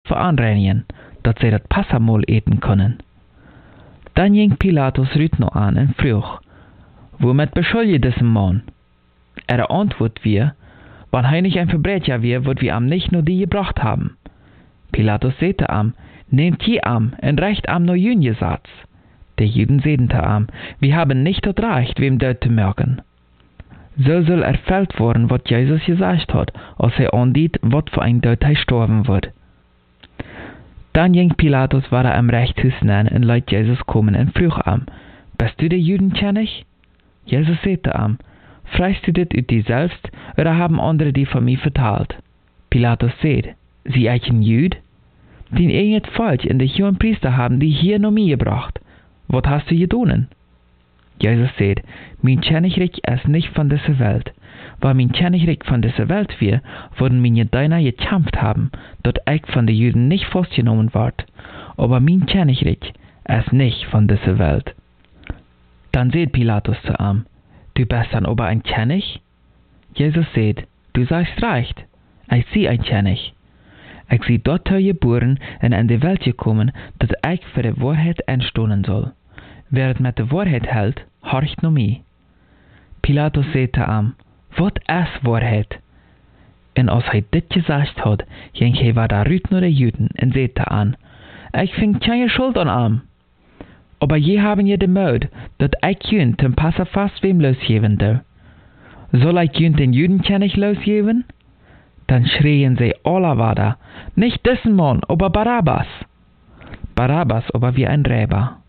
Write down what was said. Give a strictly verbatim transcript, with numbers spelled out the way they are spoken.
für anreinigen, dat sie dat Passamol eten können. Dann ging Pilatus Rüt noch an und frug, womit beschuldigt diesen Mann? Er antwortet wir, wann er nicht ein Verbrecher wir, wird wir am nicht nur die gebracht haben. Pilatus sagte am, nehmt je am und recht am nur jünge Satz. Die Juden sagten am, wir haben nicht das Recht, wem dort zu merken. So soll erfüllt worden, was Jesus gesagt hat, als er andiet, was für ein Tod er sterben wird. Dann ging Pilatus weiter am Rechtshus nein und leut Jesus kommen und frug am, bist du der Judenkönig? Jesus sagte am, freist du das ut dir selbst, oder haben andere die von mir verteilt? Pilatus sagt, sie eichen Jüd? Den eigenes Volk und die hohen Priester haben die hier noch mir gebracht. Was hast du getan? Jesus sagt, mein Königreich ist nicht von dieser Welt. Weil mein Königreich von dieser Welt wäre, würden meine Diener gekämpft haben, dass ich von den Juden nicht festgenommen ward. Aber mein Königreich ist nicht von dieser Welt. Dann sagt Pilatus zu ihm, du bist dann aber ein König? Jesus sagt, du sagst recht, ich sehe ein König. Ich sehe dort geboren und in die Welt gekommen, dass ich für die Wahrheit einstehen soll. Wer es mit der Wahrheit hält, horcht noch mich. Pilatus sagte ihm, was ist Wahrheit? Und als er das gesagt hat, ging er weiter rüt nach den Juden und sagte an, ich finde keine Schuld an ihm. Aber je haben je den Mut, dass ich jünd den Passafast wem losgeben soll. Soll ich jünd den Judenkönig losgeben? Dann schrien sie alle weiter, nicht diesen Mann, aber Barabbas. Barabbas aber wie ein Räuber.